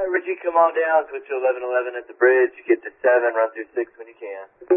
Richie, come on down, switch to 1111 at the bridge, get to 7, run through 6 when you can.